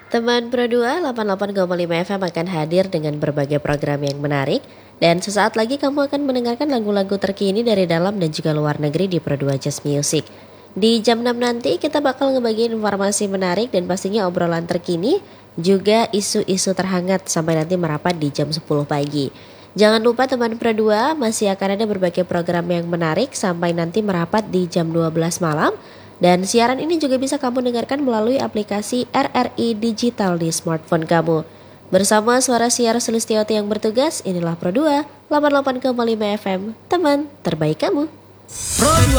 Teman Pro 2 88,5 FM akan hadir dengan berbagai program yang menarik. Dan sesaat lagi kamu akan mendengarkan lagu-lagu terkini dari dalam dan juga luar negeri di Pro 2 Jazz Music. Di jam 6 nanti kita bakal ngebagiin informasi menarik dan pastinya obrolan terkini, juga isu-isu terhangat sampai nanti merapat di jam 10 pagi. Jangan lupa teman Pro 2 masih akan ada berbagai program yang menarik sampai nanti merapat di jam 12 malam. Dan siaran ini juga bisa kamu dengarkan melalui aplikasi RRI Digital di smartphone kamu. Bersama suara siar Sulistiawati yang bertugas, inilah Pro 2 88,5 FM, teman terbaik kamu. Pro 2